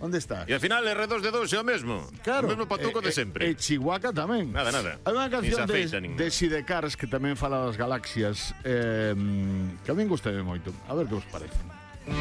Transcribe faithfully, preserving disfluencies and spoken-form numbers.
Onde estás? E ao final R dos D dos é o mesmo. Claro. O mesmo patuco de sempre. E Chihuahua tamén. Nada, nada. Hai unha canción Nin se de, afeita, nin de nada. Sidecars que tamén fala das galaxias, eh, que a min gustame moito. A ver que vos parece.